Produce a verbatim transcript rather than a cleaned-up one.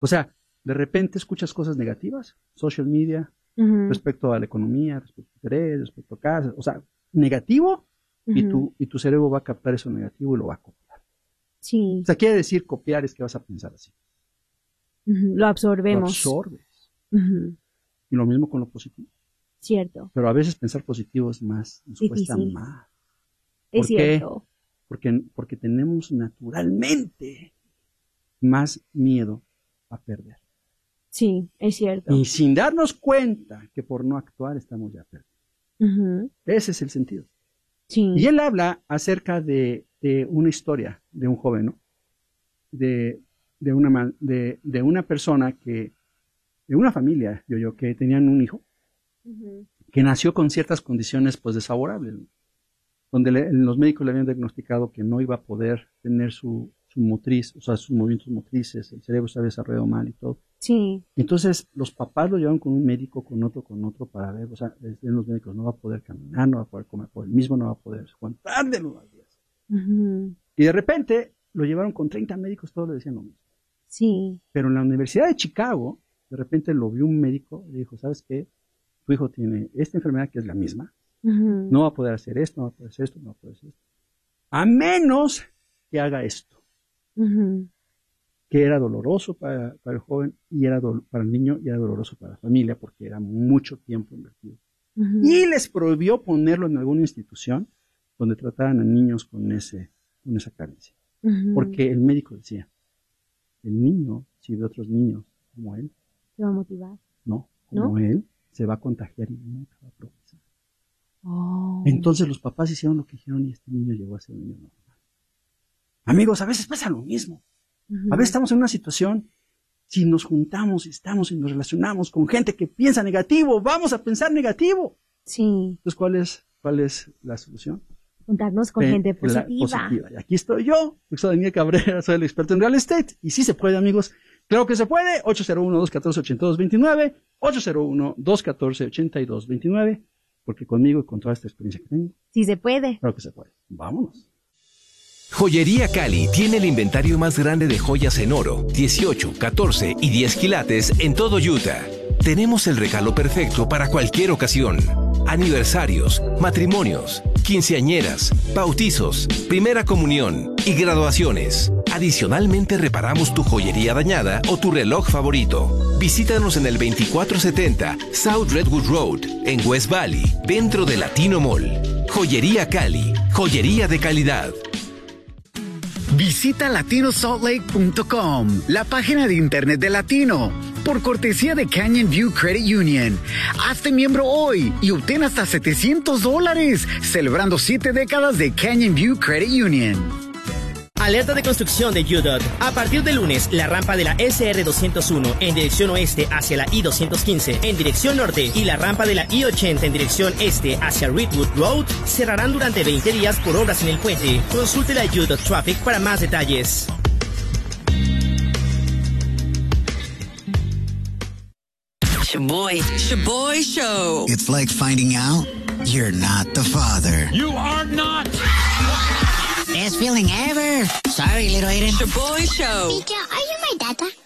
O sea, de repente escuchas cosas negativas, social media, uh-huh. respecto a la economía, respecto a interés, respecto a casa, o sea, negativo, uh-huh. y, tu, y tu cerebro va a captar eso negativo y lo va a copiar. Sí. O sea, quiere decir copiar es que vas a pensar así. Uh-huh. Lo absorbemos. Lo absorbes. Uh-huh. Y lo mismo con lo positivo. Cierto. Pero a veces pensar positivo es más, nos difícil. Cuesta más. Es ¿Por cierto. Qué? Porque, porque tenemos naturalmente más miedo a perder. Sí, es cierto. Y sin darnos cuenta que por no actuar estamos ya perdidos. Uh-huh. Ese es el sentido. Sí. Y él habla acerca de, de una historia de un joven, ¿no? De, de, una, de, de una persona que, de una familia, yo, yo, que tenían un hijo, uh-huh. que nació con ciertas condiciones, pues, desfavorables, ¿no? Donde le, los médicos le habían diagnosticado que no iba a poder tener su, su motriz, o sea, sus movimientos motrices, el cerebro se había desarrollado mal y todo. Sí. Entonces, los papás lo llevaron con un médico, con otro, con otro, para ver, o sea, decían los médicos, no va a poder caminar, no va a poder comer por él mismo, no va a poder aguantar de los días. Uh-huh. Y de repente, lo llevaron con treinta médicos, todos le decían lo mismo. Sí. Pero en la Universidad de Chicago, de repente lo vio un médico y dijo, ¿sabes qué? Tu hijo tiene esta enfermedad que es la misma. Uh-huh. No va a poder hacer esto, no va a poder hacer esto, no va a poder hacer esto. A menos que haga esto. Uh-huh. Que era doloroso para, para el joven y era do, para el niño y era doloroso para la familia porque era mucho tiempo invertido. Uh-huh. Y les prohibió ponerlo en alguna institución donde trataran a niños con, ese, con esa carencia. Uh-huh. Porque el médico decía, el niño, si ve otros niños como él, ¿se va a motivar? No, como ¿No? él, se va a contagiar y nunca va a progresar. Oh. Entonces los papás hicieron lo que hicieron y este niño llegó a ser un niño normal. Amigos, a veces pasa lo mismo. Uh-huh. A veces estamos en una situación, si nos juntamos, estamos y nos relacionamos con gente que piensa negativo, vamos a pensar negativo. Sí. Entonces, ¿cuál es, cuál es la solución? Juntarnos con Pen, gente positiva. positiva. Y aquí estoy yo, soy Daniel Cabrera, soy el experto en real estate. Y sí se puede, amigos. Claro que se puede. ocho cero uno, dos uno cuatro, ocho dos dos nueve, ocho cero uno, dos uno cuatro, ocho dos dos nueve. Porque conmigo y con toda esta experiencia que tengo. Sí se puede. Claro que se puede. Vámonos. Joyería Cali tiene el inventario más grande de joyas en oro, dieciocho, catorce y diez quilates en todo Utah. Tenemos el regalo perfecto para cualquier ocasión. Aniversarios, matrimonios, quinceañeras, bautizos, primera comunión y graduaciones. Adicionalmente reparamos tu joyería dañada o tu reloj favorito. Visítanos en el veinticuatro setenta South Redwood Road, en West Valley, dentro de Latino Mall. Joyería Cali, joyería de calidad. Visita latino salt lake punto com, la página de internet de Latino, por cortesía de Canyon View Credit Union. Hazte miembro hoy y obtén hasta setecientos dólares, celebrando siete décadas de Canyon View Credit Union. Alerta de construcción de U D O T. A partir de lunes, la rampa de la S R doscientos uno en dirección oeste hacia la I doscientos quince en dirección norte y la rampa de la I ochenta en dirección este hacia Redwood Road cerrarán durante veinte días por obras en el puente. Consulte la U D O T Traffic para más detalles. Shaboy, Shaboy Show. It's like finding out you're not the father. You are not. Best feeling ever. Sorry, little Aiden. Shaboy Show. Mika, are you my data?